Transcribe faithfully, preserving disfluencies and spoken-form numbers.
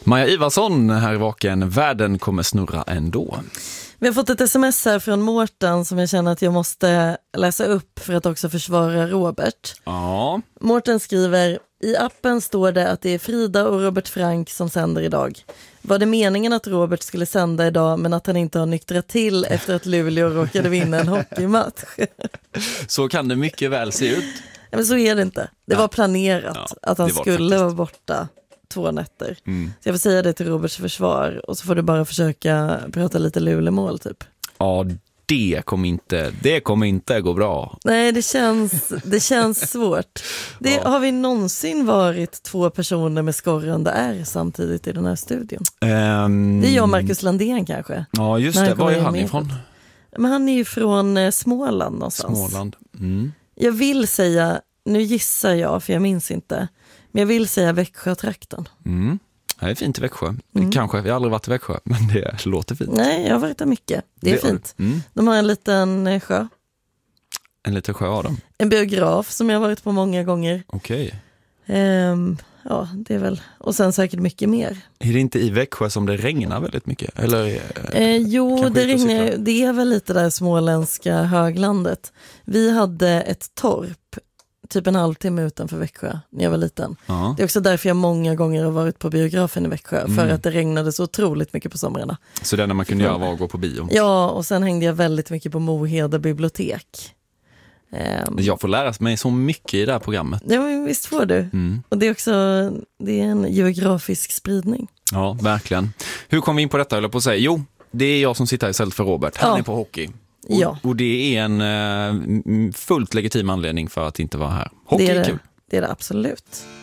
Maja Ivarsson här i Vaken. Världen kommer snurra ändå. Vi har fått ett sms här från Mårten som jag känner att jag måste läsa upp för att också försvara Robert. Ja. Mårten skriver: i appen står det att det är Frida och Robert Frank som sänder idag. Var det meningen att Robert skulle sända idag men att han inte har nyktrat till efter att Luleå råkade vinna en hockeymatch? Så kan det mycket väl se ut. Ja, men så är det inte. Det ja. var planerat ja, att han skulle faktiskt. vara borta två nätter. Mm. Så jag får säga det till Roberts försvar och så får du bara försöka prata lite Lulemål typ. Ja, det kommer inte, det kommer inte gå bra. Nej, det känns, det känns svårt. Det, ja. Har vi någonsin varit två personer med skorrande R samtidigt i den här studion? Um, det är jag och Marcus Landén kanske. Ja, just det. Var är han ifrån? Men han är ju från eh, Småland någonstans. Småland. Mm. Jag vill säga, nu gissar jag för jag minns inte, men jag vill säga Växjö-trakten. Mm. Det är fint i Växjö. Mm. Kanske, vi har aldrig varit i Växjö, men det låter fint. Nej, jag har varit där mycket. Det är det, fint. Mm. De har en liten eh, sjö. En liten sjö av dem. En biograf som jag har varit på många gånger. Okej. Ehm, ja, det är väl. Och sen säkert mycket mer. Är det inte i Växjö som det regnar väldigt mycket? Eller, eh, jo, det, regnar, det är väl lite där småländska höglandet. Vi hade ett torp typ en halvtimme utanför Växjö när jag var liten. Ja. Det är också därför jag många gånger har varit på biografen i Växjö. Mm. För att det regnade så otroligt mycket på somrarna. Så det enda man kunde göra var att gå på bio? Ja, och sen hängde jag väldigt mycket på Moheda bibliotek. Um, jag får lära mig så mycket i det här programmet. Ja, men visst får du. Mm. Och det är också det är en geografisk spridning. Ja, verkligen. Hur kom vi in på detta, eller på att säga? Jo, det är jag som sitter här istället för Robert. Han ja. är på hockey. Och, ja. och det är en uh, fullt legitim anledning för att inte vara här. Hockey det är, är det, kul. Det är det absolut.